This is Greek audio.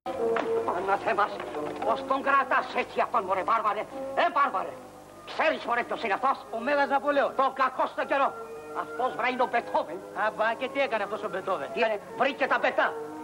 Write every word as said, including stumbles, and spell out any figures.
Αναθέμας, πως τον κρατάς έτσι αυτόν, μωρέ βάρβαρε. Ε, βάρβαρε. Ξέρεις, μωρέ, ποιος είναι αυτός? Ο Μέγας Ναπολέον. Το κακό στο καιρό. Αυτός βράει είναι ο Μπετόβεν. Αμπά, και τι έκανε αυτός ο Μπετόβεν? Τι είναι, βρήκε τα πετά.